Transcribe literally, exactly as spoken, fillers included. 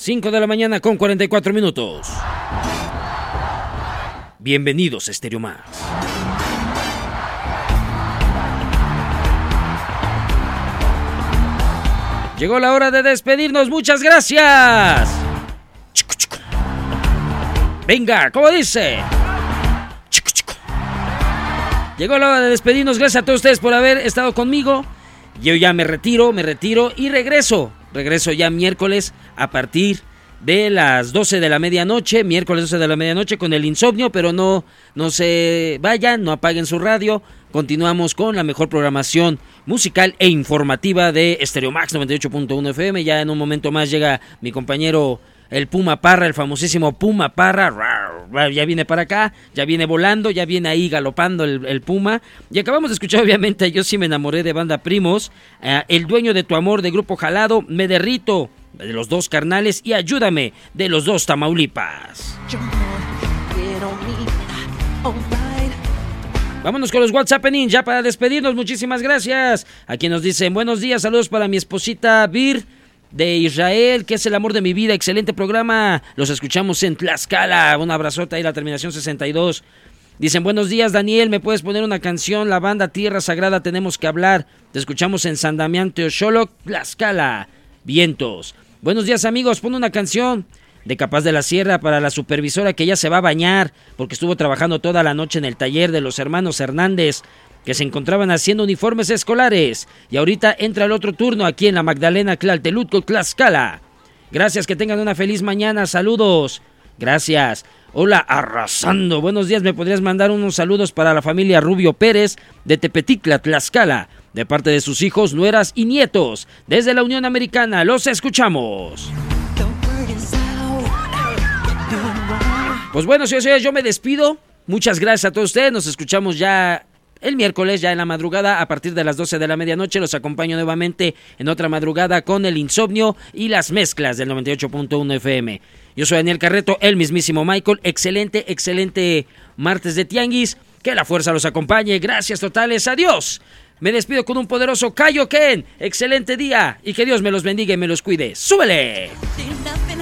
cinco de la mañana con cuarenta y cuatro minutos. Bienvenidos a Stereo Más. Llegó la hora de despedirnos, muchas gracias. Venga, ¿cómo dice? Llegó la hora de despedirnos, gracias a todos ustedes por haber estado conmigo. Yo ya me retiro, me retiro y regreso. Regreso ya miércoles a partir de las doce de la medianoche, miércoles doce de la medianoche con el insomnio, pero no, no se vayan, no apaguen su radio. Continuamos con la mejor programación musical e informativa de Stereo Max noventa y ocho punto uno F M. Ya en un momento más llega mi compañero el Puma Parra, el famosísimo Puma Parra. Ya viene para acá, ya viene volando, ya viene ahí galopando el, el Puma. Y acabamos de escuchar obviamente Yo sí me enamoré de Banda Primos, eh, El dueño de tu amor de Grupo Jalado, Me derrito de los Dos Carnales y Ayúdame de los Dos Tamaulipas. Vámonos con los WhatsAppening ya para despedirnos. Muchísimas gracias. Aquí nos dicen buenos días, saludos para mi esposita Vir de Israel, que es el amor de mi vida. Excelente programa. Los escuchamos en Tlaxcala. Un abrazote ahí, la terminación sesenta y dos. Dicen buenos días, Daniel, ¿me puedes poner una canción? La banda Tierra Sagrada Tenemos que Hablar. Te escuchamos en San Damián Teoxoloc, Tlaxcala. Vientos. Buenos días, amigos. Pon una canción de Capaz de la Sierra para la supervisora que ya se va a bañar porque estuvo trabajando toda la noche en el taller de los hermanos Hernández, que se encontraban haciendo uniformes escolares, y ahorita entra el otro turno aquí en la Magdalena Tlaltelutco, Tlaxcala. Gracias, que tengan una feliz mañana. Saludos. Gracias. Hola, arrasando. Buenos días, ¿me podrías mandar unos saludos para la familia Rubio Pérez de Tepetitla, Tlaxcala, de parte de sus hijos, nueras y nietos, desde la Unión Americana? Los escuchamos. Pues bueno, señores, señores, yo me despido. Muchas gracias a todos ustedes. Nos escuchamos ya el miércoles, ya en la madrugada, a partir de las doce de la medianoche. Los acompaño nuevamente en otra madrugada con el insomnio y las mezclas del noventa y ocho punto uno F M. Yo soy Daniel Carreto, el mismísimo Michael. Excelente, excelente martes de Tianguis. Que la fuerza los acompañe. Gracias totales. Adiós. Me despido con un poderoso Kaioken. Excelente día y que Dios me los bendiga y me los cuide. ¡Súbele!